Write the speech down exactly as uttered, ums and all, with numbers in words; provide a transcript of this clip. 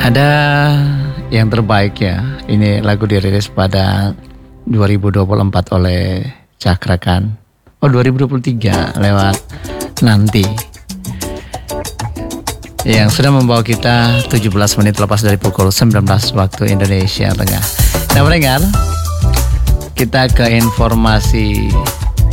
Ada yang terbaik ya. Ini lagu dirilis pada dua ribu dua puluh empat oleh Cakra Khan. Oh, dua ribu dua puluh tiga lewat Nanti. Yang sudah membawa kita tujuh belas menit lepas dari pukul sembilan belas waktu Indonesia Tengah. Nah, mendengar, kita ke informasi